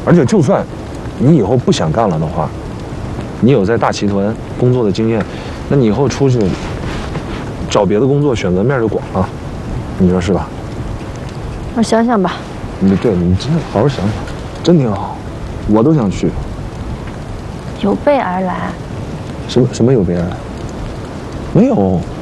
而且就算你以后不想干了的话，你有在大集团工作的经验，那你以后出去找别的工作选择面就广了，你说是吧？ 我想想吧。 你真的好好想想，真挺好，我都想去。 有备而来。 什么有备而来？没有。